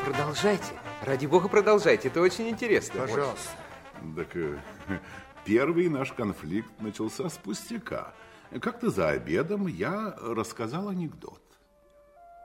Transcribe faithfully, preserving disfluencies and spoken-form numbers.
продолжайте. Ради бога, продолжайте. Это очень интересно. Пожалуйста. Так э, первый наш конфликт начался с пустяка. Как-то за обедом я рассказал анекдот.